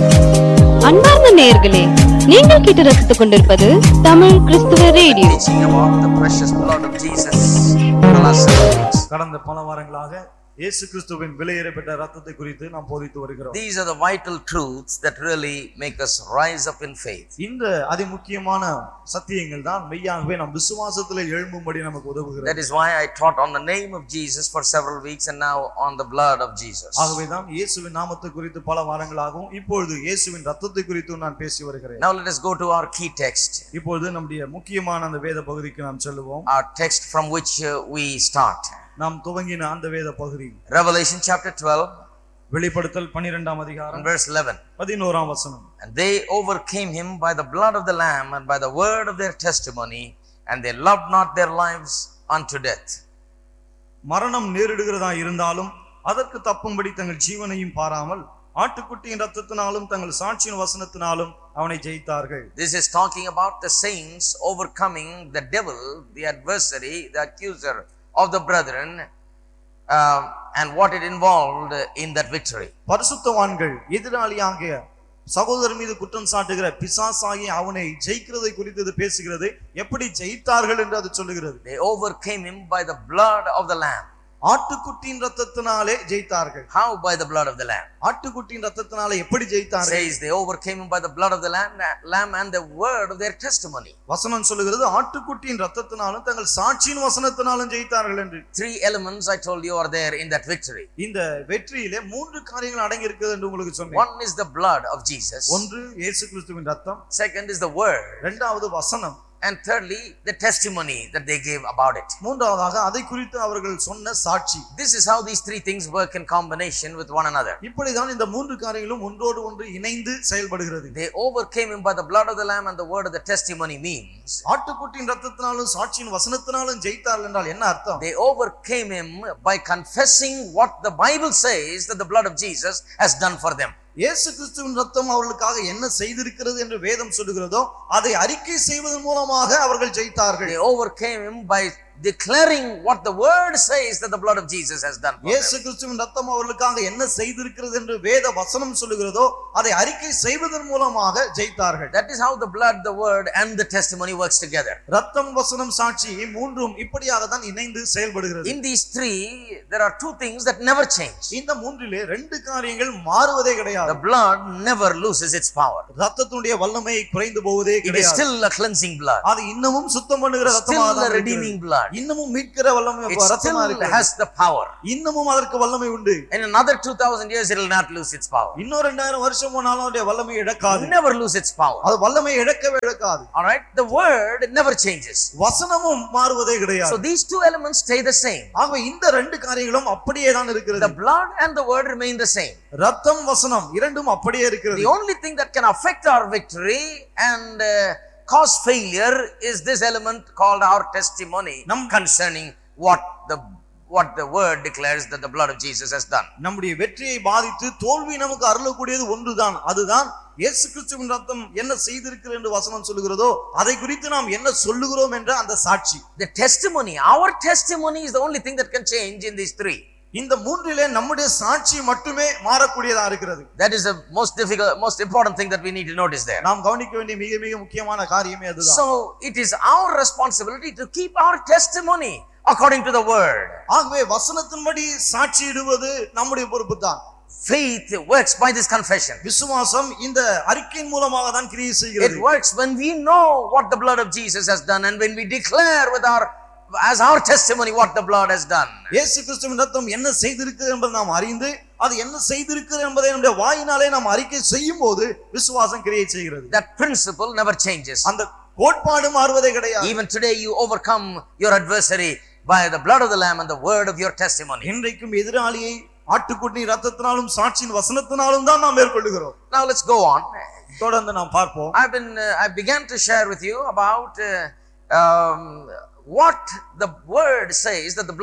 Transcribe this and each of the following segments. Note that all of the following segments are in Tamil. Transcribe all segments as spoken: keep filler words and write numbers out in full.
அன்பார்ந்த நேயர்களே, நீங்கள் கேட்டு ரசித்துக் கொண்டிருப்பது தமிழ் கிறிஸ்துவ ரேடியோ. கடந்த பல வாரங்களாக இயேசு கிறிஸ்துவின் விலையேறப்பட்ட ரத்தத்தை குறித்து நாம் போதித்து வருகிறோம். These are the vital truths that really make us rise up in faith. இந்த அதிமுக்கியமான சத்தியங்கள் தான் மெய்யாகவே நம் விசுவாசத்திலே எழும்பும்படி நமக்கு உதவுகிறது. That is why I taught on the name of Jesus for several weeks and now on the blood of Jesus. ஆகவே தான் இயேசுவின் நாமத்தை குறித்து பல வாரங்களாகவும் இப்பொழுது இயேசுவின் ரத்தத்தை குறித்து நான் பேசி வருகிறேன். Now let us go to our key text. இப்பொழுது நம்முடைய முக்கியமான அந்த வேத பகுதிக்கு நாம் செல்வோம். Our text from which uh, we start. நாம் துவங்கின அந்த வேத பகுதி Revelation chapter twelve, வெளிப்படுத்தல் பன்னிரண்டாம் அதிகாரம் verse eleven. பதினோராம் வசனம். And they overcame him by the blood of the Lamb and by the word of their testimony, and they loved not their lives unto death. மரணம் நேரிடுகிறதா இருந்தாலும் அதற்கு தப்பும்படி தங்கள் ஜீவனையும் பாராமல் ஆட்டுக்குட்டியின் ரத்தத்தினாலும் தங்கள் சாட்சியின் வசனத்தினாலும் அவனை ஜெயித்தார்கள். This is talking about the saints overcoming the devil, the adversary, the accuser of the brethren, uh, and what it involved in that victory. பரிசுத்தவான்கள் எதிராளியாகிய சகோதரர் மீது குற்றம் சாட்டுகிற பிசாசாகிய அவனை ஜெயிக்கிறதை குறித்து இது பேசுகிறது. எப்படி ஜெயித்தார்கள் என்று அது சொல்லுகிறது. They overcame him by the blood of the Lamb. ஆட்டுக்குட்டியின் ரத்தத்தினாலே ஜெயித்தார்கள். How? By the blood of the Lamb. ஆட்டுக்குட்டியின் ரத்தத்தினாலே எப்படி ஜெயித்தார்கள்? Says they overcame him by the blood of the lamb, lamb and the word of their testimony. வசனம் சொல்லுகிறது ஆட்டுக்குட்டியின் ரத்தத்தினாலும் தங்கள் சாட்சியின் வசனத்தினாலும் ஜெயித்தார்கள் என்று. Three elements I told you are there in that victory. இந்த வெற்றியிலே மூன்று காரியங்கள் அடங்கி இருக்குது என்று உங்களுக்கு சொன்னேன். One is the blood of Jesus. ஒன்று இயேசு கிறிஸ்துவின் ரத்தம். Second is the word. இரண்டாவது வசனம். And thirdly, the testimony that they gave about it. மூன்றாவதாக அதை குறித்து அவர்கள் சொன்ன சாட்சி. This is how these three things work in combination with one another. இப்படிதான் இந்த மூன்று காரியங்களும் ஒன்றோடு ஒன்று இணைந்து செயல்படுகிறது. They overcame him by the blood of the lamb and the word of the testimony means ஆட்டுக்குட்டியின் ரத்தத்தினாலும் சாட்சியின் வசனத்தினாலும் ஜெயித்தார்கள் என்றால் என்ன அர்த்தம்? They overcame him by confessing what the Bible says that the blood of Jesus has done for them. இயேசு கிறிஸ்துவின் ரத்தம் அவர்களுக்காக என்ன செய்திருக்கிறது என்று வேதம் சொல்லுகிறதோ அதை அறிக்கை செய்வதன் மூலமாக அவர்கள் ஜெயித்தார்கள். They overcame him by declaring what the word says that the blood of Jesus has done for them. இயேசு கிறிஸ்துவின் ரத்தம் அவர்களுக்காக என்ன செய்திருக்கிறது என்று வேத வசனம் சொல்லுகிறதோ அதை அறிக்கை செய்வதன் மூலமாக ஜெயித்தார்கள். That is how the blood, the word and the testimony works together. ரத்தம் வசனம் சாட்சி மூன்றும் இப்படியாக தான் இணைந்து செயல்படுகிறது. In these three there are two things that never change. இந்த மூன்றிலே ரெண்டு காரியங்கள் மாறுவதே கிடையாது. The blood never loses its power. ரத்தத்துடைய வல்லமை குறைந்து போவதே It is கிடையாது. still a cleansing blood. அது இன்னமும் சுத்தம் பண்ணுகிற ரத்தமாக Still தான் a redeeming blood. இன்னமும் மீட்கிற வல்லமை It ரத்தமா still இருக்கு. has the power. இன்னமும் அதற்கு வல்லமை உண்டு. In another two thousand years it will not lose its power. இன்னொரு இரண்டாயிரம் வருஷம் போனாலும் அதோட வல்லமை இழக்காது. Never lose its power. அது வல்லமை இழக்கவே இழக்காது. All right, the word never changes. வசனமும் மாறுவதே கிடையாது. So these two elements stay the same. ஆக இந்த ரெண்டு காரியங்களும் அப்படியே தான் இருக்கிறது. The blood and the word remain the same. ரத்தம் வசனம் இரண்டும் அப்படியே இருக்கிறது. The only thing that can affect our victory and uh, cause failure is this element called our testimony concerning what the what the word declares that the blood of Jesus has done. நம்முடைய வெற்றியை பாதித்து தோல்வி நமக்கு அருளக்கூடியது ஒன்றுதான். அதுதான் இயேசு கிறிஸ்துவின் ரத்தம் என்ன செய்திருக்கிறது என்று வசனம் சொல்லுகிறதோ அதை குறித்து நாம் என்ன சொல்லுகிறோம் என்ற அந்த சாட்சி. The testimony, our testimony is the only thing that can change in these three. இந்த மூன்றிலே நம்முடைய சாட்சி மட்டுமே மாறக்கூடியதா இருக்கிறது. That is the most difficult, most important thing that we need to notice there. நாம் கவனிக்க வேண்டிய மிக மிக முக்கியமான காரியமே அதுதான். So it is our responsibility to keep our testimony according to the word. ஆகவே வசனத்தின்படி சாட்சியிடுவது நம்முடைய பொறுப்பு தான். Faith works by this confession. விசுவாசம் இந்த அறிக்கையின் மூலமாக தான் கிரியை செய்கிறது. It works when we know what the blood of Jesus has done and when we declare with our as our testimony what the blood has done. இயேசு கிறிஸ்துவின் ரத்தம் என்ன செய்திருக்கிறது என்பதை நாம் அறிந்து அது என்ன செய்திருக்கிறது என்பதை நம்முடைய வாயினாலே நாம் அறிக்கை செய்யும்போது விசுவாசம் கிரியை செய்கிறது. That principle never changes. அந்த கோட்பாடு மாறுவதே கிடையாது. Even today you overcome your adversary by the blood of the lamb and the word of your testimony. இன்றைக்கும் எதிராளியை ஆட்டுக்குட்டி ரத்தத்தினாலும் சாட்சியின் வசனத்தினாலும் தான் நாம் மேற்கொள்ளுகிறோம். Now let's go on. தொடர்ந்து நாம் பார்ப்போம். I've been uh, I began to share with you about uh, um, what the word says that the blood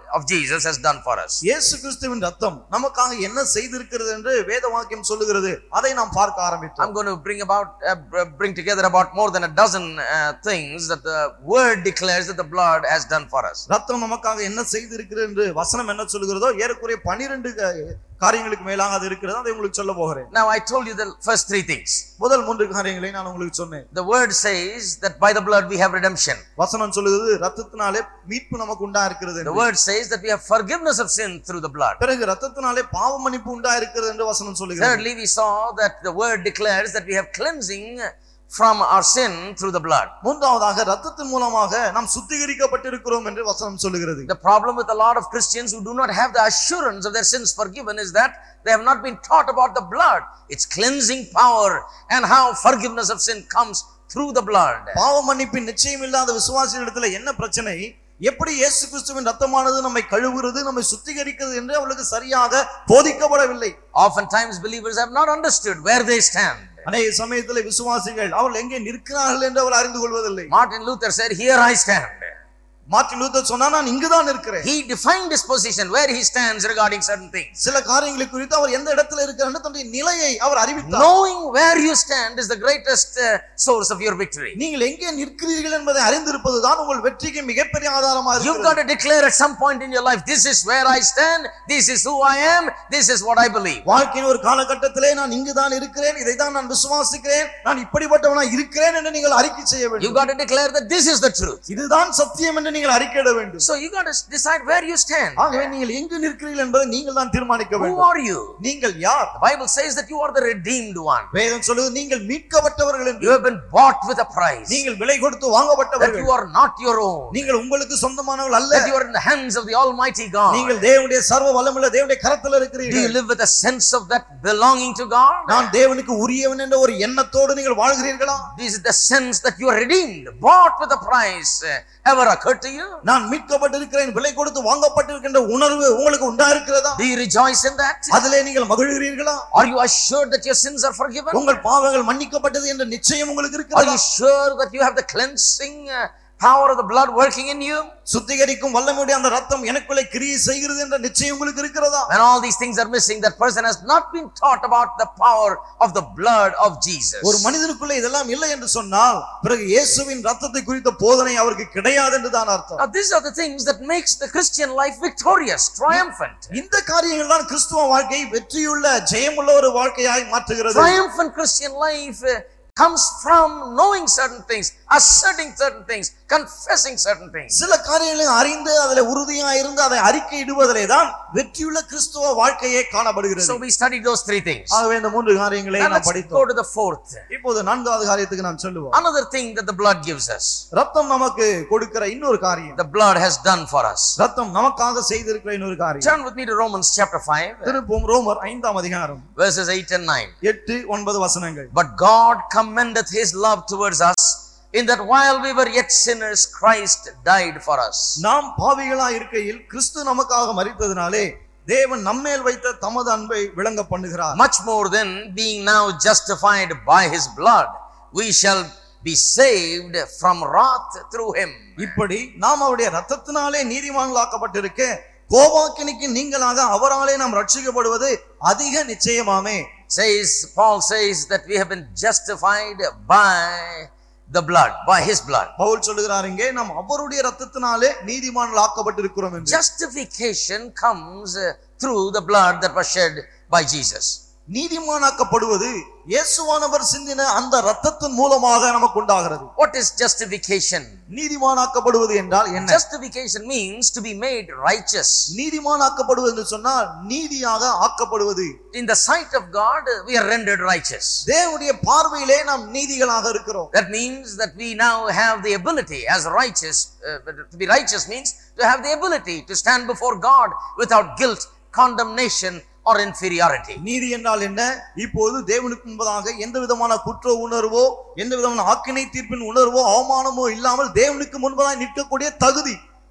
of Jesus has done for us. இயேசு கிறிஸ்துவின் ரத்தம் நமக்காக என்ன செய்திருக்கிறது என்று வேத வாக்கியம் சொல்லுகிறது. அதை நாம் பார்க்க ஆரம்பித்தோம். I'm going to bring about uh, bring together about more than a dozen uh, things that the word declares that the blood has done for us. ரத்தம் நமக்காக என்ன செய்திருக்கிறது என்று வசனம் என்ன சொல்லுகிறதோ ஏறக்குறைய பன்னிரண்டு காரியங்களுக்கு மேலாக அது இருக்கிறது. அதை உங்களுக்கு சொல்ல போகிறேன். Now I told you the first three things. முதல் மூன்று காரியங்களை நான் உங்களுக்கு சொன்னேன். The word says that by the blood we have redemption. வசனம் சொல்லுகிறது இரத்தத்தினாலே மீட்பு நமக்கு உண்டா இருக்கிறது. The word says that we have forgiveness of sin through the blood. பிறகு இரத்தத்தினாலே பாவ மன்னிப்பு உண்டா இருக்கிறது என்று வசனம் சொல்லுகிறது. Thirdly, we saw that the word declares that we have cleansing from our sin through the blood. மூன்றாவதாக இரத்தத்தின் மூலமாக நாம் சுத்திகரிக்கப்பட்டிருக்கிறோம் என்று வசனம் சொல்லுகிறது. The problem with a lot of Christians who do not have the assurance of their sins forgiven is that they have not been taught about the blood, its cleansing power, and how forgiveness of sin comes through the blood. பாவ மன்னிப்பின் நிச்சயம் இல்லாத விசுவாசிகளிடத்தில் என்ன பிரச்சனை, எப்படி இயேசு கிறிஸ்துவின் ரத்தமானது நம்மை கழுவுகிறது, நம்மை சுத்திகரிக்கிறது என்று அவர்களுக்கு சரியாக போதிக்கப்படவில்லை. Oftentimes believers have not understood where they stand. அநேக சமயத்தில் விசுவாசிகள் அவர்கள் எங்கே நிற்கிறார்கள் என்று அவர் அறிந்து கொள்வதில்லை. Martin Luther said, "Here I stand." Martin Luther சொன்னா நான் இங்குதான் இருக்கிறேன். He defined his position where he stands regarding certain things. சில காரியங்களை குறித்து அவர் எந்த இடத்துல இருக்கிறார் தன்னுடைய நிலையை அவர் அறிவித்தார். Knowing where you stand is the greatest uh, source of your victory. நீங்கள் எங்கே நிற்கிறீர்கள் என்பதை அறிந்திருப்பதுதான் உங்கள் வெற்றிக்கு மிகப்பெரிய ஆதாரமாக இருக்கிறது. You've got to declare at some point in your life, this is where I stand, this is who I am, this is what I believe. வாழ்க்கையின் ஒரு காலகட்டத்திலே நான் இங்குதான் இருக்கிறேன், இதை தான் நான் விசுவாசிக்கிறேன், நான் இப்படிப்பட்டவனாக இருக்கிறேன் என்று நீங்கள் அறிக்கை செய்ய வேண்டும். You've got to declare that this is the truth. இதுதான் சத்தியம் என்று நீங்கள் அறிக்கையிட வேண்டும். So you got to decide where you stand. ஆகவே நீங்கள் எங்கு நிற்கிறீர்கள் என்பதை நீங்கள் தான் தீர்மானிக்க வேண்டும். Who are you? நீங்கள் யார்? The Bible says that you are the redeemed one. வேதம் சொல்லுது நீங்கள் மீட்கப்பட்டவர்கள் என்று. You have been bought with a price. நீங்கள் விலை கொடுத்து வாங்கப்பட்டவர்கள். That you are not your own. நீங்கள் உங்களுக்கு சொந்தமானவர்கள் அல்ல. That you are in the hands of the Almighty God. நீங்கள் தேவனுடைய சர்வ வல்லமையுள்ள தேவனுடைய கரத்தில் இருக்கிறீர்கள். Do you live with a sense of that belonging to God? நான் தேவனுக்கு உரியவன் என்ற ஒரு எண்ணத்தோடு நீங்கள் வாழ்கிறீர்களா? This is the sense that you are redeemed, bought with a price. Ever occurred to you? நான் மீட்கப்பட்டிருக்கிறேன், விலை கொடுத்து வாங்கப்பட்டிருக்கின்ற உணர்வு உங்களுக்கு உண்டா இருக்கிறதா? Do you rejoice in that? அதிலே நீங்கள் மகிழ்கிறீர்களா? Are you assured that your sins are forgiven? உங்கள் பாவங்கள் மன்னிக்கப்பட்டது என்ற நிச்சயம் உங்களுக்கு Are இருக்கிறதா? you sure that you have the cleansing uh, power of the blood working in you? சுத்திகரிக்கும் வல்லமையுடைய அந்த ரத்தம் எனக்குள்ளே கிரியை செய்கிறது என்ற நிச்சயம் உங்களுக்கு இருக்கிறதா? When all these things are missing, that person has not been taught about the power of the blood of Jesus. ஒரு மனிதனுக்குள்ளே இதெல்லாம் இல்லை என்று சொன்னால் பிறகு இயேசுவின் ரத்தத்தை குறித்த போதனை அவருக்கு கிடையாது என்று தான் அர்த்தம். Now these are the things that makes the Christian life victorious, triumphant. இந்த காரியங்கள் தான் கிறிஸ்துவ வாழ்க்கை வெற்றியுள்ள ஜெயமுள்ள ஒரு வாழ்க்கையாய் மாற்றுகிறது. Triumphant Christian life uh, comes from knowing certain things, asserting certain things, confessing certain things. சில காரியங்களை அறிந்து அதிலே உறுதியா இருந்து அதை அறிக்கையிடுவதிலே தான் வெற்றியுள்ள கிறிஸ்துவ வாழ்க்கையே காணப்படுகிறது. So we studied those three things. ஆகவே இந்த மூன்று காரியங்களை Now நாம் let's படித்தோம். go to the fourth. இப்போது நான்காவது காரியத்துக்கு நாம் செல்லுவோம். Another thing that the blood gives us. ரத்தம் நமக்கு கொடுக்கிற இன்னொரு காரியம். The blood has done for us. ரத்தம் நமக்காக செய்திருக்கிற இன்னொரு காரியம். Turn with me to Romans chapter five. திருப்பும் ரோமர் ஐந்தாம் அதிகாரம் Verses eight and nine. எட்டு ஒன்பது வசனங்கள். But God commendeth his love towards us, in that while we were yet sinners, Christ died for us. நாம் பாவிகளாய் இருக்கையில் கிறிஸ்து நமக்காக மரித்ததினாலே தேவன் நம்மேல் வைத்த தமது அன்பை விளங்க பண்ணுகிறார். Much more than being now justified by his blood, we shall be saved from wrath through him. இப்படி நாம் அவருடைய இரத்தத்தினாலே நீதிமான்களாக்கப்பட்டிருக்க கோபாக்கினிக்கு நீங்களாக அவராலே நாம் ரட்சிக்கப்படுவது அதிக நிச்சயமாமே. Says Paul says that we have been justified by the blood, by his blood. Pavul சொல்லுகிறார் இங்கே நாம் அவருடைய இரத்தத்தினாலே நீதிமான்களாக்கப்பட்டிருக்கிறோம் என்று. Justification comes through the blood that was shed by Jesus. நீதிமானாக்கப்படுவது இயேசுவானவர் சிந்தின அந்த இரத்தத்தின் மூலமாக நமக்கு உண்டாகிறது. What is justification? நீதிமானாக்கப்படுவது என்றால் என்ன? Justification means to be made righteous. நீதிமானாக்கப்படுவது என்று சொன்னால் நீதியாக ஆக்கப்படுவது. In the sight of God, we are rendered righteous. தேவனுடைய பார்வையிலே நாம் நீதிகளாக இருக்கிறோம். That means that we now have the ability as righteous, uh, to be righteous means to have the ability to stand before God without guilt, condemnation or inferiority. நீதி என்றால் என்ன? இப்போது தேவனுக்கு முன்பதாக எந்த விதமான குற்ற உணர்வோ எந்த விதமான ஆக்கினை தீர்ப்பின் உணர்வோ அவமானமோ இல்லாமல் தேவனுக்கு முன்பதாக நிற்கக்கூடிய தகுதி.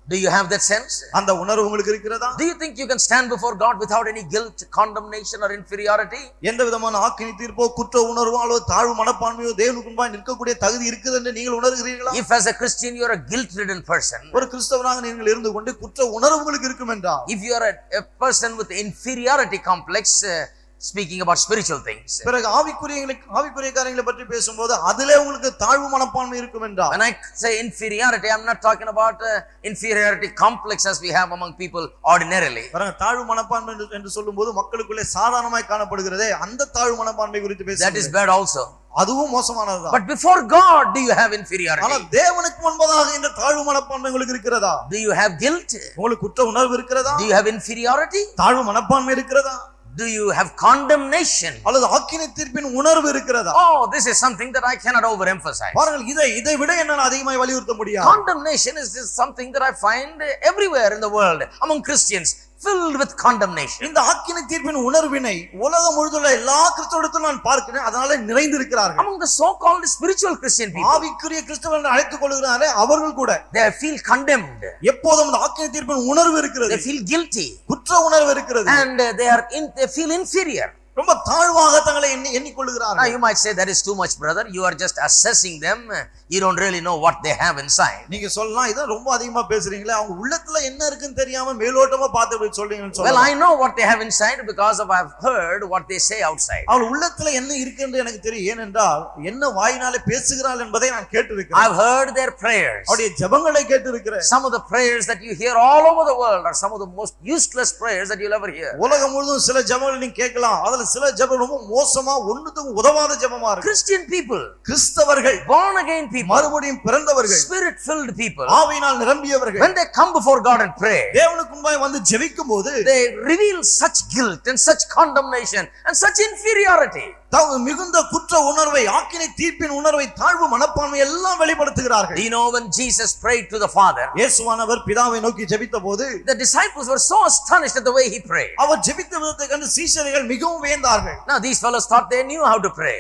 Do you have that sense? அந்த உணர்வு உங்களுக்கு இருக்கிறதா? Do you think you can stand before God without any guilt, condemnation or inferiority? எந்த விதமான ஆக்கினை தீர்ப்போ குற்ற உணர்வோ அல்லது தாழ்வு மனப்பான்மையோ தேவனுக்கு முன்பாக நிற்கக்கூடிய தகுதி இருக்குது என்று நீங்கள் உணர்கிறீர்களா? If as a Christian you are a guilt-ridden person, ஒரு கிறிஸ்தவனாக நீங்கள் இருந்து கொண்டு குற்ற உணர்வு உங்களுக்கு இருக்கும் என்றால், if you are a, a person with inferiority complex, uh, speaking about spiritual things, பிறகு ஆவிக்குரிய ஆவிக்குரிய காரியங்களை பற்றி பேசும்போது அதிலே உங்களுக்கு தாழ்வு மனப்பான்மை இருக்கும் என்றால், when I say inferiority, I'm not talking about uh, inferiority complex as we have among people ordinarily. பாருங்க, தாழ்வு மனப்பான்மை என்று சொல்லும்போது மக்களுக்குள்ளே சாதாரணமாய் காணப்படுகிறதே அந்த தாழ்வு மனப்பான்மை குறித்து பேசுகிறேன். That is bad also. அதுவும் மோசமானதுதான். But before God, do you have inferiority? ஆனா தேவனுக்கு முன்பதாக இந்த தாழ்வு மனப்பான்மை உங்களுக்கு இருக்கிறதா? Do you have guilt? உங்களுக்கு குற்ற உணர்வு இருக்கிறதா? Do you have inferiority? தாழ்வு மனப்பான்மை இருக்கிறதா? Do you have condemnation? அல்லது ஆக்கினை தீர்ப்பின் உணர்வு இருக்கிறதா? Oh, this is something that I cannot overemphasize. பாருங்கள், இதை இதை விட என்னால அதிகமாக வலியுறுத்த முடியாது. Condemnation is just something that I find everywhere in the world among Christians, filled with condemnation. இந்த ஆக்கினை தீர்ப்பின் உணர்வினை உலகம் முழுதுள்ள எல்லா கிறிஸ்தவர்களும் நான் பார்க்கிறேன், அதனால நிறைந்து இருக்கிறார்கள். Among the so called spiritual Christian people, ஆவிக்குரிய கிறிஸ்தவர்கள் அழைத்துக் கொள்கிறாரே அவர்கள் கூட they feel condemned. எப்போதும் இந்த ஆக்கினை தீர்ப்பின் உணர்வு இருக்கிறது. They feel guilty. குற்ற உணர்வு இருக்கிறது. And they are in, they feel inferior. ரொம்ப தாழ்வாக தங்களை எண்ணி எண்ணிக்கொள்கிறார்கள். Now you might say that is too much, brother. You are just assessing them. You don't really know what they have inside. நீங்க சொல்லலாம், இத ரொம்ப அதிகமா பேசுறீங்களே, அவங்க உள்ளத்துல என்ன இருக்குன்னு தெரியாம மேலோட்டமா பார்த்து சொல்றீங்கன்னு Well, சொல்லலாம். I know what they have inside because of I've heard what they say outside. அவங்க உள்ளத்துல என்ன இருக்கு என்று எனக்கு தெரியும். ஏனென்றால் என்ன வாயினாலே பேசுகிறாள் என்பதை நான் கேட்டிருக்கிறேன். I've heard their prayers. அவருடைய ஜெபங்களை கேட்டிருக்கிறேன். Some of the prayers that you hear all over the world are some of the most useless prayers that you'll ever hear. உலகம் முழுதும் சில ஜெபங்களை நீங்க கேட்கலாம். அதுல சில ஜெபம் ரொம்ப மோசமா, ஒண்ணுத்துக்கு உதவாத ஜெபமா இருக்கு. Christian people, கிறிஸ்தவர்கள், born again people, மறுபடியும் பிறந்தவர்கள், spirit filled people, ஆவியினால் நிரம்பியவர்கள், when they come before God and pray, தேவனுக்கு முன்பாக வந்து ஜெபிக்கும்போது they reveal such guilt and such condemnation and such inferiority. தாங்கள் மிகுந்த குற்ற உணர்வை, ஆக்கினை தீர்ப்பின் உணர்வை, தாழ்வு மனப்பான்மை எல்லாம் வெளிப்படுத்துகிறார்கள். Do you know when Jesus prayed to the Father, இயேசுவானவர் பிதாவை நோக்கி ஜெபித்தபோது the disciples were so astonished at the way he prayed. அவர் ஜெபித்த விதத்தை கண்டு சீஷர்கள் மிகவும் வியந்தார்கள். Now these fellows thought they knew how to pray.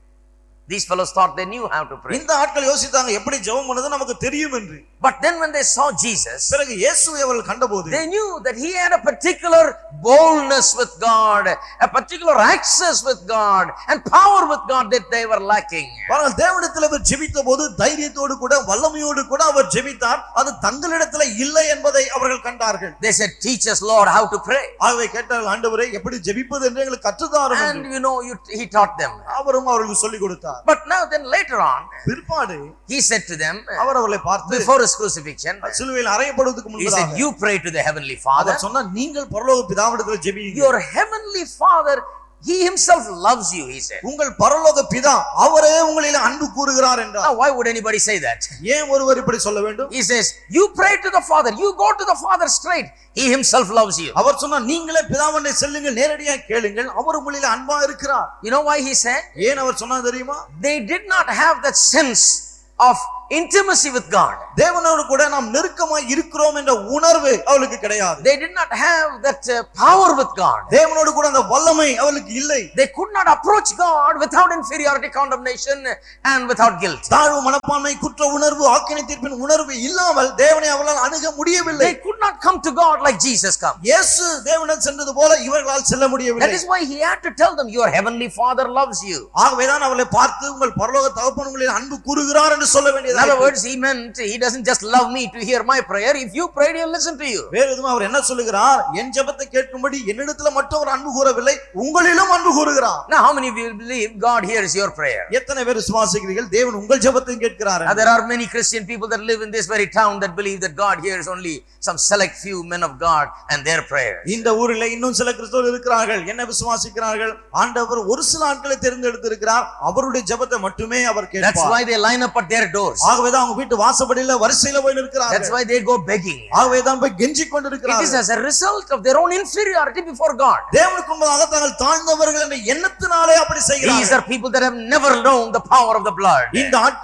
These fellows thought they knew how to pray. இந்த ஆட்கள் யோசித்தாங்க எப்படி ஜெபம் பண்ணது நமக்கு தெரியும் என்று. But then when they saw Jesus, பிறகு இயேசுவை அவர்கள் கண்டபோது they knew that he had a particular boldness with God, a particular access with God and power with God that they were lacking. ஆனால் தேவனிடத்தில் அவர் ஜெபித்தபோது தைரியத்தோடு கூட வல்லமையோடு கூட அவர் ஜெபித்தார். அது தங்களிடத்தில் இல்லை என்பதை அவர்கள் கண்டார்கள். They said, "Teach us, Lord, how to pray." ஆகவே கேட்டார்கள், ஆண்டவரே எப்படி ஜெபிப்பது என்று எங்களுக்கு கற்றுத்தாரும் And என்று. you know, you, he taught them. அவரும் அவர்களுக்கு சொல்லிக் கொடுத்தார். But now then later on, பிற்பாடு he said to them, அவர் அவர்களை பார்த்து before his crucifixion, சிலுவையில் அறையப்படுவதற்கு he said, முன்பதாக "You pray to the heavenly Father. அவர் சொன்னார், நீங்கள் பரலோக பிதாவிடத்தில் ஜெபியுங்கள். Your heavenly Father, he himself loves you," he said. உங்கள் பரலோக பிதா அவரே உங்களில் அன்பு கூறுகிறார் என்றார். Now why would anybody say that? ஏன் ஒருவர் இப்படி சொல்ல வேண்டும்? He says, "You pray to the Father. You go to the Father straight. He himself loves you." அவர் சொன்னார், நீங்களே பிதாவனை செல்லுங்கள், நேரடியாக கேளுங்கள், அவர் உங்களில் அன்பா இருக்கிறார். You know why he said? ஏன் அவர் சொன்னார் தெரியுமா? They did not have that sense of intimacy with God. தேவனோடு கூட நாம் நெருக்கமாய் இருக்கிறோம் என்ற உணர்வு அவளுக்கு கிடையாது. They did not have that uh, power with God. தேவனோடு கூட அந்த வல்லமை அவளுக்கு இல்லை. They could not approach God without inferiority condemnation and without guilt. தாழ்வு மனப்பான்மை, குற்ற உணர்வு, ஆக்கினை தீர்ப்பின் உணர்வு இல்லாமல் தேவனை அவளால் அணுக முடியவில்லை. They could not come to God like Jesus come. இயேசு தேவனிடம் சென்றது போல இவர்களால் செல்ல That முடியவில்லை. is why he had to tell them, "Your heavenly Father loves you." ஆகவேதான் அவளை பார்த்து உங்கள் பரலோக தகப்பன் உங்களில் அன்பு கூறுகிறார் என்று சொல்ல In வேண்டியது. other words, he meant he doesn't just love me to hear my prayer. If you pray, he'll listen to you. வேறு எதுவும் அவர் என்ன சொல்லுகிறார்? என் ஜெபத்தை கேட்கும்படி என்னிடத்துல மட்டும் அவர் அன்பு கூறவில்லை, உங்களிலும் அன்பு கூறுகிறார். Now how many of you believe God hears your prayer? எத்தனை பேர் விசுவாசிக்கிறீர்கள் தேவன் உங்கள் ஜெபத்தையும் கேட்கிறார்? Now, there are many Christian people that live in this very town that believe that God hears only some select few men of God and their prayers. இந்த ஊரில் இன்னும் சில கிறிஸ்தவர்கள் இருக்கிறார்கள், என்ன விசுவாசிக்கிறார்கள்? ஆண்டவர் ஒரு சில ஆட்களை தேர்ந்தெடுத்து இருக்கிறார், அவருடைய ஜெபத்தை மட்டுமே அவர் That's கேட்பார். why they line up at their doors. ஆகவேதான் அவங்க வீட்டு வாசப்படியில வரிசையில போய் That's நிற்கிறார்கள். why they go begging. ஆகவேதான் போய் கெஞ்சி It is கொண்டிருக்கிறார்கள். as a result of their own inferiority before God. தேவனுக்கு முன்பாக தாங்கள் தாழ்ந்தவர்கள் என்ற எண்ணத்தினாலே அப்படி These செய்கிறார்கள். are people that have never known the power of the blood. இந்த ஆட்கள்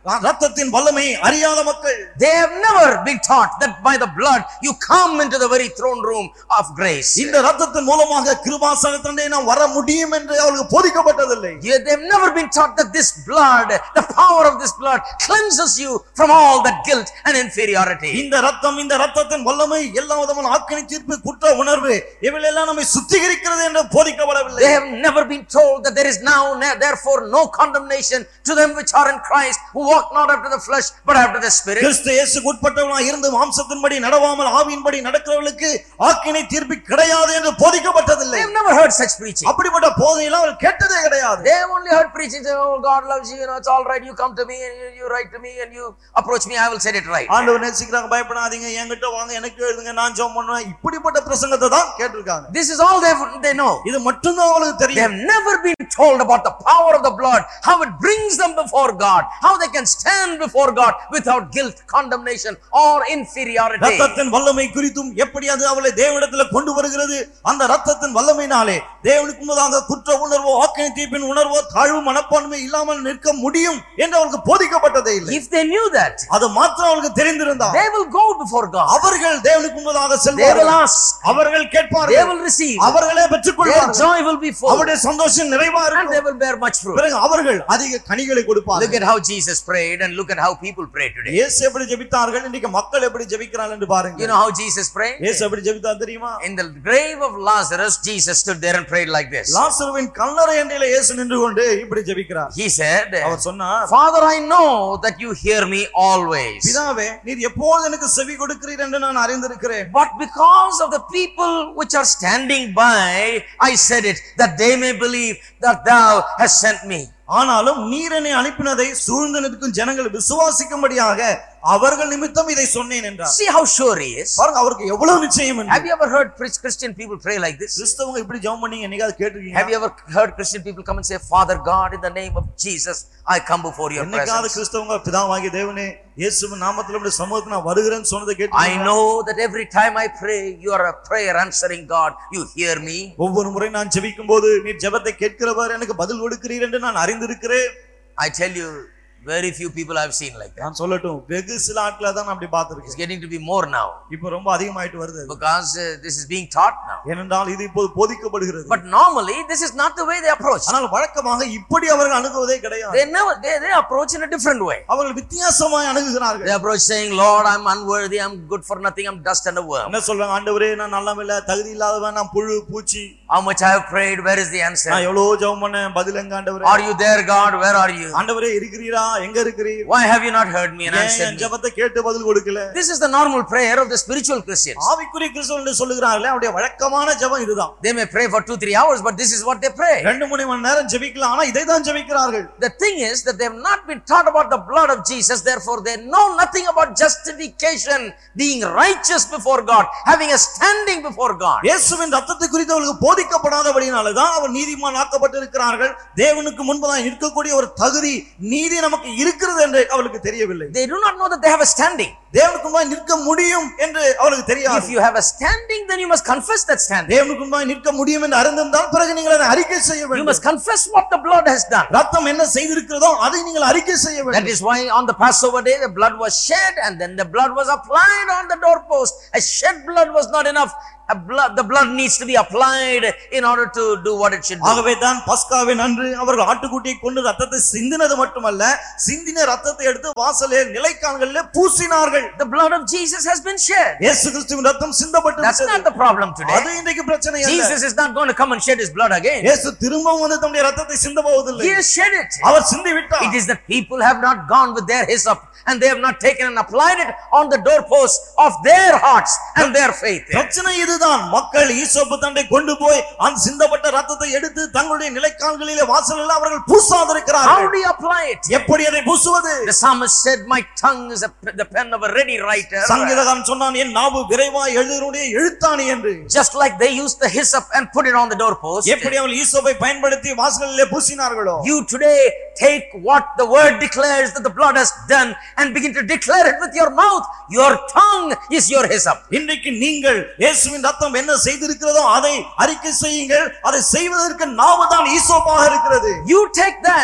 ரத்தத்தின் வல்லமை அறியாத மக்கள். They have never been taught that by the blood you come into the very throne room of grace. இந்த ரத்தத்தின் மூலமாக கிருபாசனத்திலே நாம் வர முடியும் என்று அவர்களுக்கு போதிக்கப்பட்டதில்லை. They have never been taught that this blood, the power of this blood cleanses you from all that guilt and inferiority. இந்த ரத்தம் இந்த ரத்தத்தின் வல்லமை எல்லா விதமான ஆக்கினை தீர்ப்பு குற்ற உணர்வு இவையெல்லாம் நம்மை சுத்திகரிக்கிறது என்று போதிக்கப்படவில்லை. They have never been told that there is now therefore no condemnation to them which are in Christ, who walk not after the flesh but after the spirit. கிறிஸ்து இயேசுவுக்கு உட்பட்டவர்களாய் இருந்து மாம்சத்தின்படி நடவாமல் ஆவியின்படி நடக்கிறவர்களுக்கு ஆக்கினை தீர்ப்பு கிடையாது என்று போதிக்கப்பட்டதில்லை. They have never heard such preaching. அப்படிப்பட்ட போதனையெல்லாம் அவர்கள் கேட்டதே கிடையாது. They have only heard preaching, oh God loves you, you know, it's all right, you come to me and you, you write to me and you approach me, I will set it right. ஆண்டவர் நேசிக்கிறாங்க, பயப்படாதீங்க, என்கிட்ட வாங்க, எனக்கு எழுதுங்க, நான் ஜெபம் பண்ணுவேன், இப்படிப்பட்ட பிரசங்கத்தை தான் கேட்டிருக்காங்க. This is all they they know. இது மட்டும் தான் அவங்களுக்கு தெரியும். They have never been told about the power of the blood, how it brings them before God, how they can stand before God without guilt, condemnation or inferiority. ரத்தத்தின் வல்லமை குறித்தும் எப்படி அது அவளை தேவனிடத்தில் கொண்டு வருகிறது, அந்த ரத்தத்தின் வல்லமையினாலே தேவனுக்கு முன்னதாக குற்ற உணர்வோ ஆக்கினை தீர்ப்பின் உணர்வோ தாழ்வு மனப்பான்மை இல்லாமல் நிற்க முடியும் என்று அவருக்கு போதிக்கப்பட்டதே இல்லை. If they knew that, அது மாத்திரம் அவருக்கு தெரிந்திருந்தால் they will go before God. அவர்கள் தேவனுக்கு முன்னதாக They செல்வார்கள். will ask. அவர்கள் கேட்பார்கள். They will receive. அவர்களே பெற்றுக்கொள்வார்கள். Their joy will be full. அவருடைய சந்தோஷம் நிறைவா And இருக்கும். they will bear much fruit. பிறகு அவர்கள் அதிக கனிகளை கொடுப்பார்கள். Look at how Jesus prayed and look at how people pray today. இயேசு எப்படி ஜெபித்தார்கள், இன்னைக்கு மக்கள் எப்படி ஜெபிக்கிறார்கள் என்று பாருங்க. You know how Jesus prayed? இயேசு எப்படி ஜெபித்தார் தெரியுமா? In the grave of Lazarus, Jesus stood there and prayed like this. லாசருவின் கல்லறை அண்டையிலே இயேசு நின்று கொண்டு இப்படி ஜெபிக்கிறார். He said, அவர் சொன்னார், Father, I know that you hear me always. பிதாவே, நீர் எப்பொழுது எனக்கு செவி கொடுக்கிறீர் என்று நான் அறிந்திருக்கிறேன். But because of the people which are standing by, I said it, that they may believe that thou hast sent me. ஆனாலும் நீர் என்னை அனுப்பினதை சூழ்ந்து நிற்கும் ஜனங்கள் விசுவாசிக்கும்படியாக அவர்கள் நிமித்தம் இதை சொன்னேன் என்றார். See how sure he is. பாருங்க அவருக்கு எவ்வளவு நிச்சயம் என்று. Have you ever heard Christian people pray like this? கிறிஸ்தவங்க இப்படி ஜெபம் பண்ணீங்க என்னைக்காவது கேட்டிருக்கீங்க? Have you ever heard Christian people come and say, Father God, in the name of Jesus, I come before your என்னைக்காவது presence? கிறிஸ்தவங்க பிதாவாகிய தேவனே இயேசுவின் நாமத்தில் உம்முடைய சமூகத்தில் நான் வருகிறேன்னு சொன்னதை கேட்டிருக்கீங்க? I know that every time I pray, you are a prayer answering God. You hear me. ஒவ்வொரு முறை நான் ஜெபிக்கும்போது நீர் ஜெபத்தை கேட்கிறவர், எனக்கு பதில் கொடுக்கிறீர் என்று நான் அறிந்திருக்கிறேன். I tell you, very few people I've seen like that. நான் சொல்லட்டும், வெகு சில ஆட்களை தான் நான் அப்படி It's பார்த்திருக்கேன். getting to be more now இப்போ ரொம்ப அதிகமாயிட்டு வருது because uh, this is being taught now. ஏனென்றால் இது இப்போது போதிக்கப்படுகிறது. But normally, this is not the way they approach. ஆனால் வழக்கமாக இப்படி அவர்கள் அணுகுவதே கிடையாது. They never, they, they approach in a different way. அவர்கள் வித்தியாசமாய் அணுகுகிறார்கள். They approach saying, Lord, I'm unworthy, I'm good for nothing, I'm dust and a worm. என்ன சொல்றாங்க? ஆண்டவரே, நான் நல்லவன், தகுதி இல்லாதவன், நான் புழு பூச்சி. How much I have prayed, where is the answer? நான் எவ்வளவு ஜெபம் பண்ணேன், பதில் எங்க ஆண்டவரே? Are you there, God? Where are you? ஆண்டவரே இருக்கிறீரா? எங்க இருக்கிறீர்? Why have you not heard me and answered me? ஜெபத்தை கேட்டு பதில் கொடுக்கல. This is the normal prayer of the spiritual Christians. ஆவிக்குரிய கிறிஸ்தவர்கள் சொல்லுகிறார்களே, அவருடைய வழக்கமான ஜெபம் இதுதான். They may pray for two, three hours, but this is what they pray. ரெண்டு மூணு மணி நேரம் ஜெபிக்கலாம், ஆனா இதை தான் ஜெபிக்கிறார்கள். The thing is that they have not been taught about the blood of Jesus, therefore they know nothing about justification, being righteous before God, having a standing before God. இயேசுவின் இரத்தத்தை குறித்து அவர்களுக்கு போதிக்கப்படாதபடியால தான் அவர் நீதிமான் ஆக்கப்பட்டிருக்கிறார்கள். தேவனுக்கு முன்பதாக இருக்கக்கூடிய ஒரு தகுதி, நீதி நமக்கு இருக்கிறது என்று அவர்களுக்கு தெரியவில்லை. They do not know that they have a standing. தேவனுக்கு முன்பாக நிற்க முடியும் என்று அவர்களுக்கு தெரியாது. If you have a standing, then you must confess that standing. தேவனுக்கு முன்பாக நிற்க முடியும் என்று அறிந்திருந்தால் பிறகு நீங்கள் அதை அறிக்கை செய்ய வேண்டும். You must confess what the blood has done. ரத்தம் என்ன செய்திருக்கிறதோ அதை நீங்கள் அறிக்கை செய்ய வேண்டும். That is why on the Passover day the blood was shed and then the blood was applied on the doorpost. A shed blood was not enough. A blood, the blood needs to be applied in order to do what it should do. ஆகவே தான் பஸ்காவின் அன்று அவர்கள் ஆட்டுக்குட்டியை கொண்டு ரத்தத்தை சிந்தினது மட்டுமல்ல, சிந்தின ரத்தத்தை எடுத்து வாசலே நிலைக்கால்களிலே பூசினார்கள். The blood of Jesus has been shed. இயேசு கிறிஸ்துவின் ரத்தம் சிந்தப்பட்டது. That's not the problem today. அது இன்றைக்கு பிரச்சனை அல்ல. Jesus is not going to come and shed his blood again. இயேசு திரும்பவும் வந்து தம்முடைய ரத்தத்தை சிந்த போவதில்லை. He has shed it. அவர் சிந்தி விட்டார். It is that people have not gone with their hyssop and they have not taken and applied it on the doorposts of their hearts and their faith. பிரச்சனை இதுதான். மக்கள் ஈசோப்பு தண்டை கொண்டு போய் அந்த சிந்தப்பட்ட ரத்தத்தை எடுத்து தங்களுடைய நிலைக்கால்களிலே வாசலில் அவர்கள் பூசாதிருக்கிறார்கள். How do you apply it? எப்படி அதை பூசுவது? The psalmist said, my tongue is a, the pen of a ready writer. சங்கீதகாரன் சொன்னான், என் நாவு விரைவாய் எழுதுகிறவனுடைய எழுத்தாணி என்று. Just like they used the hyssop and put it on the doorpost. எப்படி அவர்கள் ஈசோப்பை பயன்படுத்தி வாசலிலே பூசினார்களோ, You today take what the word declares that the blood has done and begin to declare it with your mouth. Your tongue is your hyssop. இன்றைக்கு நீங்கள் இயேசுவின் ரத்தம் என்ன செய்திருக்கிறதோ அதை அறிக்கை செய்யுங்கள். அதை செய்வதற்கு நாவு தான் ஈசோப்பாக இருக்கிறது. You take that,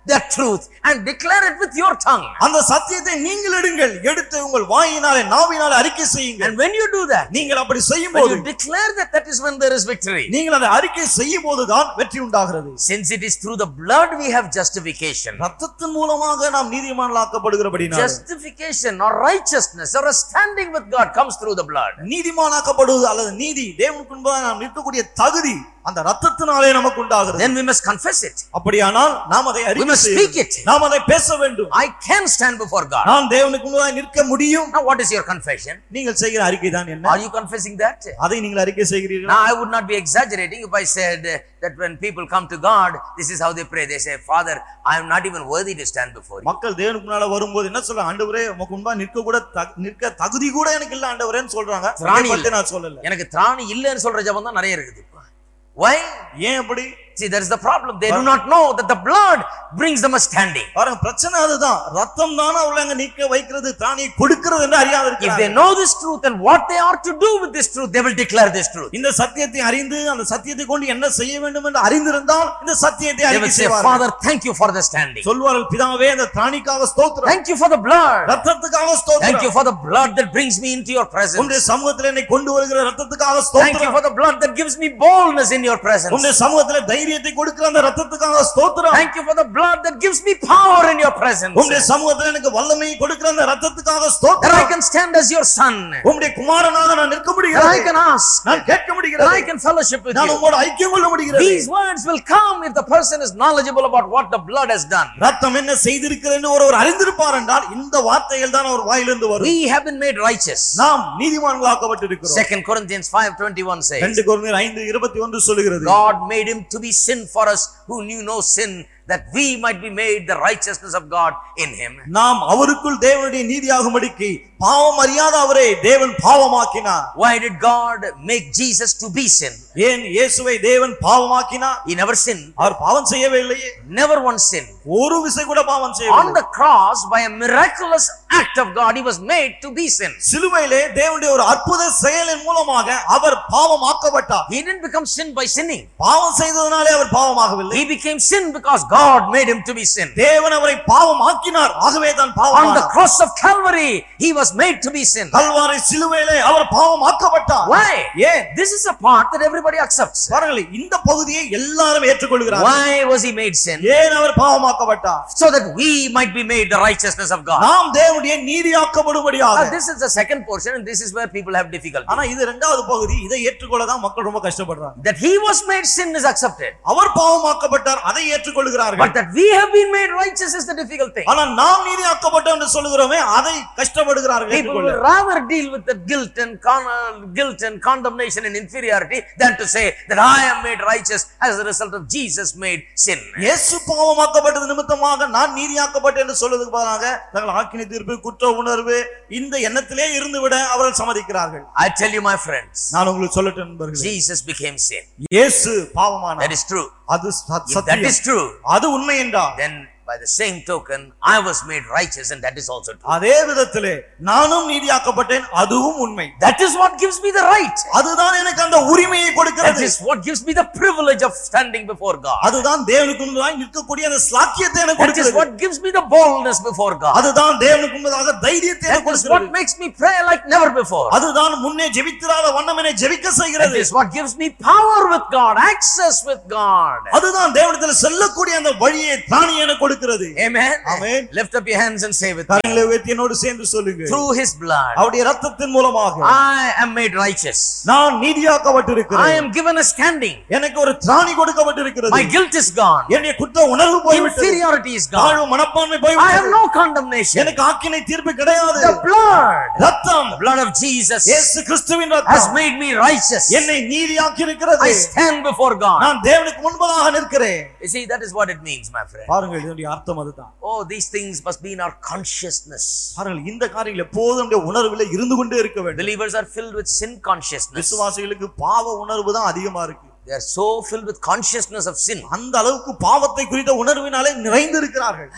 that truth and declare it with your tongue. அந்த சத்தியத்தை நீங்கள் எடுங்கள், எடுத்து உங்கள் வாயினாலே நாவினாலே அறிக்கை செய்யுங்கள். And when you do that, நீங்கள் அப்படி செய்யும்போது, when you declare that, that is when there is victory. நீங்கள் அதை அறிக்கை செய்யும்போது தான் வெற்றி உண்டாகிறது. Since it is through the blood we have justification. இரத்தத்தின் மூலமாக நாம் நீதிமான்களாக்கப்படுகிறபடியால், Justification or righteousness or a standing with God comes through the blood. நீதிமானாக்கப்படுவது அல்லது நீதி தேவனுக்கு முன்பாக நாம் நிற்கக்கூடிய தகுதி அந்த இரத்தத்தினாலே நமக்கு உண்டாகிறது. Then we must confess it. அப்படியானால் நாம் அதை We must அறிக்கை speak செய்ய it. வேண்டும். நாம் அதை பேச வேண்டும். I can stand before God. நான் தேவனுக்கு முன்பாக நிற்க முடியும். Now what is your confession? நீங்கள் செய்கிற அறிக்கை தான் என்ன? Are you confessing that? அதை நீங்கள் அறிக்கை செய்கிறீர்களா? Now I would not be exaggerating if I said uh, that when people come to God, this is how they pray. They say, Father, I am not even worthy to stand before you. மக்கள் தேவனுக்கு முன்னால வரும்போது என்ன சொல்றாங்க? ஆண்டவரே உமக்கு முன்பாக நிற்க கூட நிற்க தகுதி கூட எனக்கு இல்ல ஆண்டவரேன்னு சொல்றாங்க. அதை நான் சொல்லல. எனக்கு திராணி இல்லன்னு சொல்ற ஜெபம் தான் நிறைய இருக்குது. Why? ஏன் அப்படி? See, there is the problem. They do not know that the blood brings them a standing. பாருங்க, பிரச்சனை அதுதான். ரத்தம் தான அவங்கள நிக்க வைக்கிறது, தானியை கொடுக்கிறது என்று அறியாத இருக்காங்க. If they know this truth and what they are to do with this truth, they will declare this truth. இந்த சத்தியத்தை அறிந்து அந்த சத்தியத்தை கொண்டு என்ன செய்ய வேண்டும் என்று அறிந்திருந்தால் இந்த சத்தியத்தை அறிக்கை செய்வார்கள். They will say, Father, thank you for the standing. சொல்வார்கள், பிதாவே அந்த தானிக்காக ஸ்தோத்திரம். Thank you for the blood. ரத்தத்துக்காக ஸ்தோத்திரம். Thank you for the blood that brings me into your presence. உம்முடைய சமூகத்திலே என்னை கொண்டு வருகிற ரத்தத்துக்காக ஸ்தோத்திரம். Thank you for the blood that gives me boldness in your presence. உம்முடைய சமூகத்திலே தைரியத்தை கொடுக்கிற அந்த ரத்தத்துக்காக ஸ்தோத்திரம். Thank you for the blood that gives me power in your presence. உம்முடைய சமூகத்திலே எனக்கு வல்லமையை கொடுக்கிற அந்த ரத்தத்துக்காக ஸ்தோத்திரம். That I can stand as your son. உம்முடைய குமாரனாக நான் நிற்க முடிகிறது. That I can ask. நான் கேட்க முடிகிறது. That I can fellowship with you. நான் உம்மோடு ஐக்கியம் கொள்ள முடிகிறது. These words will come if the person is knowledgeable about what the blood has done. ரத்தம் என்ன செய்திருக்கிறது என்று ஒருவர் அறிந்திருப்பார் என்றால் இந்த வார்த்தைகள் தான் அவர் வாயிலிருந்து வரும். We have been made righteous. நாம் நீதிமான்களாக்கப்பட்டிருக்கிறோம். Second Corinthians five twenty-one says, இரண்டு கொரிந்தியர் ஐந்து இருபத்தி ஒன்று சொல்கிறது, God made him to be sin for us who knew no sin, that we might be made the righteousness of God in him. நாம் அவருக்குள் தேவனுடைய நீதியாகும்படிக்கு பாவம் அறியாத அவரை தேவன் பாவமாக்கினார். Why did God make Jesus to be sin? ஏன் இயேசுவை தேவன் பாவமாக்கினார்? He never sinned. அவர் பாவம் செய்யவே இல்லையே. Never once sinned. ஒரு விசை கூட பாவம் செய்யவில்லை. On the cross, by a miraculous act of God, he was made to be sin. சிலுவையிலே தேவனுடைய ஒரு அற்புத செயலின் மூலமாக அவர் பாவமாக்கப்பட்டார். He didn't become sin by sinning. பாவம் செய்ததனாலே அவர் பாவமாகவில்லை. He became sin because God made him to be sin. தேவன் அவரை பாவமாக்கினார். ஆகவே தான் பாவமானார். On the cross of Calvary, he was made to be sin. Kalvari சிலுவையிலே அவர் பாவமாக்கப்பட்டார். Why? ஏன்? This is a part that everybody accepts. பாருங்கள், இந்த பகுதியை எல்லாரும் ஏற்றுக்கொள்கிறார்கள். Why was he made sin? ஏன் அவர் பாவமாக்கப்பட்டார்? So that we might be made the righteousness of God. நாம் தேவனுடைய நீதியாக்கப்படும்படியாக. Now this is the second portion and this is where people have difficulty. ஆனா இது இரண்டாவது பகுதி, இதை ஏற்றுக்கொள்ள தான் மக்கள் ரொம்ப கஷ்டப்படுறாங்க. That he was made sin is accepted. அவர் பாவமாக்கப்பட்டார், அதை ஏற்றுக்கொள்கிறார்கள். But that we have been made righteous is the difficult thing. ஆனா நாம் நீதியாக்கப்பட்டோம் என்று சொல்கிறோமே, அதை கஷ்டப்படுகிறார்கள். People will rather deal with the guilt and con guilt and condemnation and inferiority than to say that I am made righteous as a result of Jesus made sin. இயேசு பாவமாக்கப்பட்டது நிமித்தமாக நான் நீதியாக்கப்பட்டேன் என்று சொல்வதற்கு பதிலாக தங்கள் ஆக்கினை தீர்ப்பு, குற்ற உணர்வு இந்த எண்ணத்திலே இருந்து விட அவர்கள் சம்மதிக்கிறார்கள். I tell you my friends, நான் உங்களுக்கு சொல்லட்டேன் நண்பர்களே, Jesus became sin. இயேசு பாவமானார். That is true. அது If that is true, அது உண்மை என்றால் then by the same token I was made righteous and that is also true. அதே விதத்திலே நானும் நீதியாக்கப்பட்டேன், அதுவும் உண்மை. That is what gives me the right. அதுதான் எனக்கு அந்த உரிமையை கொடுக்கிறது. That is what gives me the privilege of standing before God. அதுதான் தேவனுக்கு முன்பாக நிற்கக்கூடிய அந்த ஸ்லாக்கியத்தை எனக்கு That is கொடுக்கிறது. what gives me the boldness before God. அதுதான் தேவனுக்கு முன்பாக தைரியத்தை எனக்கு That is what கொடுக்கிறது. makes me pray like never before. அதுதான் முன்னே ஜெபித்திராத வண்ணம் என்னை ஜெபிக்க செய்கிறது. That is what gives me power with God, access with God. அதுதான் தேவனிடத்தில் செல்லக்கூடிய அந்த வழியை தானே எனக்கு கொடுக்கிறது. Amen. Amen. Lift up your hands and say with me. கரங்களை உயர்த்தி என்னோடு சேர்ந்து சொல்லுங்க. Through his blood, அவருடைய இரத்தத்தின் மூலமாக I am made righteous. நான் நீதியாக்கப்பட்டிருக்கிறேன். I am given a standing. எனக்கு ஒரு திராணி கொடுக்கப்பட்டிருக்கிறது. My guilt is gone. என்னுடைய குற்ற உணர்வு போய்விட்டது. Inferiority is gone. தாழ்வு மனப்பான்மை I போய்விட்டது. have no condemnation. எனக்கு ஆக்கினை தீர்ப்பு கிடையாது. The blood, இரத்தம், the blood of Jesus இயேசு கிறிஸ்துவின் has இரத்தம் made me righteous. என்னை நீதியாக்கி இருக்கிறது. I stand before God. நான் தேவனுக்கு முன்பாக நிற்கிறேன். You see, that is what it means, my friend. பாருங்கள், இதனுடைய அர்த்தம் அதுதான். Oh, these things must be in our consciousness. பாருங்கள், இந்த காரியங்கள் எப்போதும் நம்முடைய உணர்விலே இருந்து கொண்டே இருக்க வேண்டும். Believers are filled with sin consciousness. விசுவாசிகளுக்கு பாவ உணர்வு தான் அதிகமா இருக்கு. They are so filled with consciousness of sin. அந்த அளவுக்கு பாவத்தை குறித்த உணர்வினாலே நிறைந்து இருக்கிறார்கள்.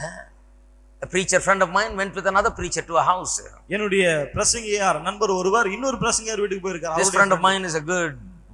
A preacher friend of mine went with another preacher to a house. என்னுடைய பிரசங்கியார் நண்பர் ஒருவர் இன்னொரு பிரசங்கியார் வீட்டுக்கு போயிருக்கார். This friend of mine is a good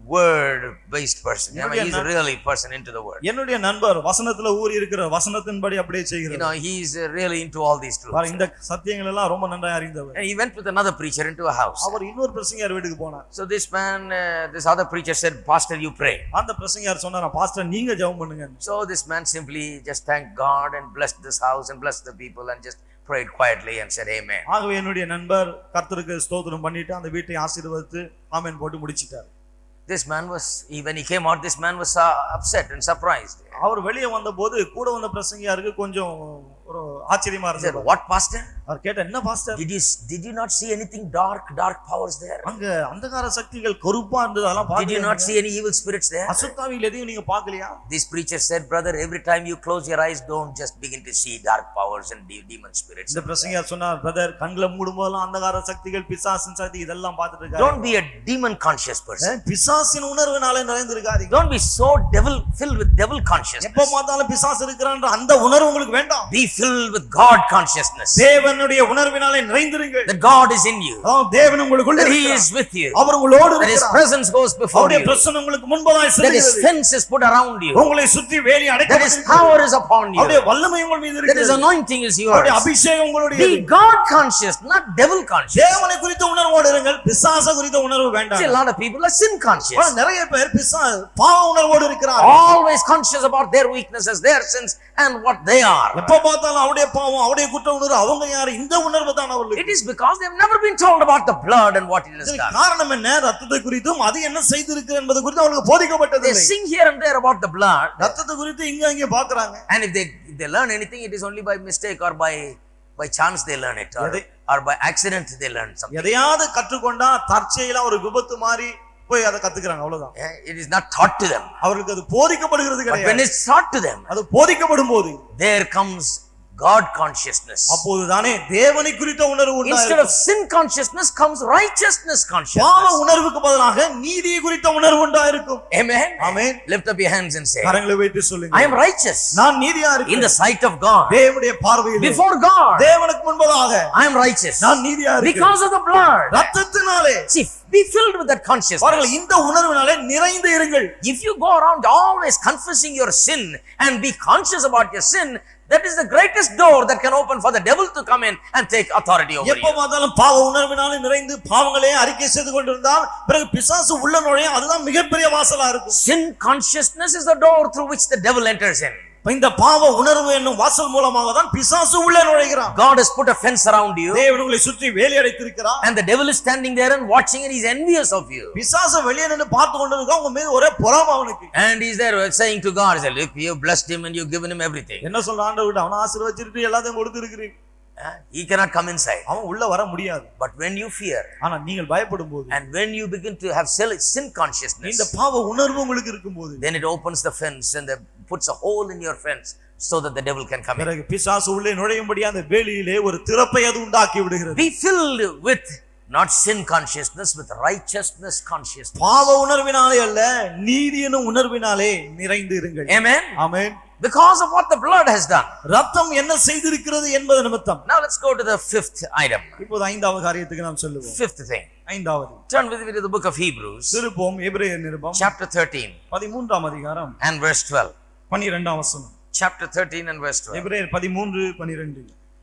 word based person. I mean, he's a really person into the word. என்னுடைய நண்பர் வசனத்துல ஊறி இருக்கிற வசனத்தின்படி அப்படியே செய்கிறார். You know, he's really into all these truths. இந்த சத்தியங்கள் எல்லாம் ரொம்ப நன்றாக அறிந்தவர். And he went with another preacher into a house. அவர் இன்னொரு பிரசங்கியார் வீட்டுக்கு போனார். So this man, uh, this other preacher said, "Pastor, you pray." அந்த பிரசங்கியார் சொன்னார், பாஸ்டர் நீங்க ஜெபம் பண்ணுங்க. So this man simply just thanked God and blessed this house and blessed the people and just prayed quietly and said amen. ஆகவே என்னுடைய நண்பர் கர்த்தருக்கு ஸ்தோத்திரம் பண்ணிட்டு அந்த வீட்டை ஆசீர்வதித்து ஆமென் போட்டு முடிச்சிட்டார். This man was, when he came out, this man was uh, upset and surprised. அவர் வெளியே வந்தபோது கூட வந்த பிரசங்கியாருக்கு கொஞ்சம் ஒரு ஆச்சரியமா இருந்தது. What pastor? அவர் கேட்ட, என்ன pastor? Did you did you not see anything dark dark powers there? அங்க அந்தகார சக்திகள் கருப்பா இருந்தது, அதெல்லாம் Did you பாக்கலையா? not see any evil spirits there? அசுத்தாவிகள் எதையும் நீங்க பார்க்கலையா? This preacher said, brother, every time you close your eyes, don't just begin to see dark powers and de- demon spirits. இந்த பிரசங்கியார் சொன்னார், பிரதர் கண்களை மூடும்போதெல்லாம் அந்தகார சக்திகள் பிசாசின் சக்தி இதெல்லாம் பார்த்துட்டு இருக்காரு. Don't be a demon conscious person. பிசாசின் உணர்வுனால நிறைந்திருக்காதீங்க. Don't be so devil filled with devil consciousness. எப்ப பார்த்தாலும் பிசாசு இருக்கிறான்ற அந்த உணர்வு உங்களுக்கு வேண்டாம். Be filled with God consciousness. தேவனுடைய உணர்வினாலே நிறைந்திருங்கள். That God is in you. தேவன் உங்களுக்குள்ள That He இருக்கிறார். is with you. அவர் உங்களோடு That His இருக்கிறார். presence goes before அவருடைய you. பிரசன்னம் உங்களுக்கு முன்பதாக That His செல்கிறது. fence is put around you. உங்களை சுற்றி வேலி That His அடைக்கப்பட்டிருக்கிறது. power is upon you. அவருடைய வல்லமை உங்கள் மீது That His இருக்கிறது. anointing is அவருடைய yours. அபிஷேகம் உங்களுடையது. Be God conscious, not devil conscious. தேவனை குறித்த உணர்வோடு இருங்கள், பிசாச குறித்த உணர்வு வேண்டாம். See, a lot of people are sin conscious. ஆனா நிறைய பேர் பிசா பாவ உணர்வோடு இருக்கிறார். Always conscious about their weaknesses, their sins, and what they are. எப்ப பார்த்தாலும் அவருடைய பாவம், அவருடைய குற்ற உணர்வு, அவங்க யாரு, இந்த உணர்வு தான் அவர்களுக்கு. It is because they have never been told about the blood and what it has இதற்கு done. காரணம் என்ன? ரத்தத்தை குறித்தும் அது என்ன செய்திருக்கு என்பது குறித்து அவங்களுக்கு They போதிக்கப்பட்டதில்லை. sing here and there about the blood. ரத்தத்தை குறித்து இங்க அங்க பார்க்கறாங்க. And if they if they learn anything, it is only by mistake or by by chance they learn it, or, or by accident they learn something. எதையாவது கற்றுக்கொண்டா தற்செயலா ஒரு விபத்து மாதிரி போய் அதை கத்துக்கிறாங்க, அவ்வளவுதான். It is not taught to them. அவர்களுக்கு அது போதிக்கப்படுகிறது But when கிடையாது. it's taught to them, அது போதிக்கப்படும் போது there comes God consciousness. அப்போதுதானே தேவனை குறித்த உணர்வு Instead உண்டாகும். of sin consciousness comes righteousness பாவ consciousness. உணர்வுக்கு பதிலாக நீதியை குறித்த உணர்வு உண்டாயிருக்கும். Amen. Amen. Lift up your hands and say, கரங்களை வைத்து சொல்லுங்க, I am righteous நான் நீதியா in இருக்கேன் the sight of God. தேவனுடைய பார்வையில். Before God, தேவனுக்கு முன்பதாக I am righteous நான் நீதியா இருக்கேன் because of the blood. ரத்தத்தினாலே. See, be filled with that consciousness. அவர்கள் இந்த உணர்வினாலே நிறைந்து இருங்கள். If you go around always confessing your sin and be conscious about your sin, that is the greatest door that can open for the devil to come in and take authority over எப்ப you. பார்த்தாலும் பாவ உணர்வினாலே நிறைந்து பாவங்களே அறிக்கை செய்து கொண்டிருந்தால் பிறகு பிசாசு உள்ள நுழைய அதுதான் மிகப்பெரிய வாசலா இருக்கும். Sin consciousness is the door through which the devil enters in. இந்த பாவ உணர்வு என்னும் வாசல் மூலமாக தான் பிசாசு உள்ள நுழைகிறான். God has put a fence around you, தேவன் உங்களை சுற்றி வேலி அடைத்திருக்கிறார். and the devil is standing there and watching, and he's envious of you. பிசாசு வெளியே நின்னு பார்த்து கொண்டிருக்கான், உங்க மீது ஒரே பொறாமை அவனுக்கு. And he's there saying to God, "Look, you have blessed him and you've given him everything. என்ன சொல்ற ஆண்டவர்கிட்ட, அவனை ஆசீர்வதிச்சிட்டு எல்லாத்தையும் கொடுத்து இருக்கிறீங்க. Uh, He cannot come inside." அவன் உள்ள வர முடியாது. But when you fear, ஆனா நீங்கள் பயப்படும் போது, and when you begin to have sin consciousness, இந்த பாவ உணர்வு உங்களுக்கு இருக்கும்போது, then it opens the fence and the, puts a hole in your fence so that the devil can come in. பிறகு பிசாசு உள்ளே நுழையும்படி அந்த வேலியிலே ஒரு திறப்பை அது உண்டாக்கி விடுகிறது. Be filled with not sin consciousness, with righteousness consciousness. பாவ உணர்வினாலே அல்ல, நீதி எனும் உணர்வினாலே நிறைந்து இருங்கள். Amen. Amen. Because of what the blood has done. ரத்தம் என்ன செய்திருக்கிறது என்பது நிமித்தம். Now let's go to the fifth item. இப்போது ஐந்தாவது காரியத்துக்கு நாம் செல்லுவோம். Fifth thing. ஐந்தாவது. Turn with me to the book of Hebrews, திருப்போம் எபிரேயர் நிருபம் chapter thirteen பதிமூன்றாம் அதிகாரம் and verse twelve. பன்னிரண்டாம் வசனம். Chapter thirteen and verse twelve. எபிரேயர் பதிமூன்று பன்னிரண்டு.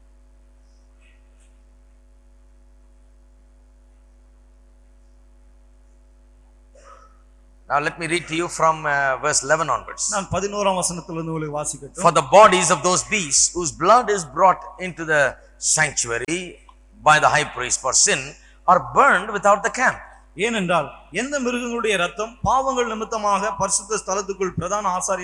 Now let me read to you from uh, verse eleven onwards. நான் பதினோராம் வசனத்திலிருந்து உங்களுக்கு வாசிக்கட்டும். For the bodies of those beasts whose blood is brought into the sanctuary by the high priest for sin are burned without the camp. ஏனென்றால் எந்த மிருகங்களுடைய ரத்தம் பாவங்கள் நிமித்தமாக பரிசுத்த ஸ்தலத்துக்குள் பிரதான ஆசாரி